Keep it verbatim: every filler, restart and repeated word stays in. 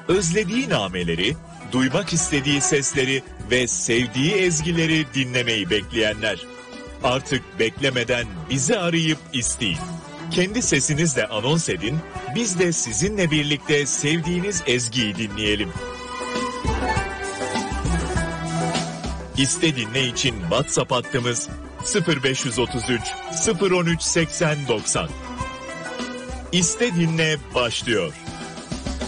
Özlediği nameleri, duymak istediği sesleri ve sevdiği ezgileri dinlemeyi bekleyenler. Artık beklemeden bizi arayıp isteyin. Kendi sesinizle anons edin, biz de sizinle birlikte sevdiğiniz ezgiyi dinleyelim. İste dinle için WhatsApp hattımız sıfır beş üç üç sıfır on üç seksen doksan. İste dinle başlıyor.